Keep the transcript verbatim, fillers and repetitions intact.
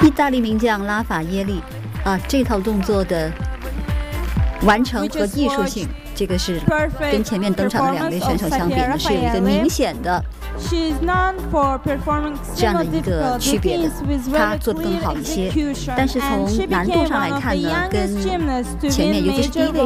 意大利名将拉法耶利啊，这套动作的完成和艺术性，这个是跟前面登场的两位选手相比呢，是有一个明显的这样的一个区别的，他做得更好一些。但是从难度上来看呢，跟前面尤其是第一位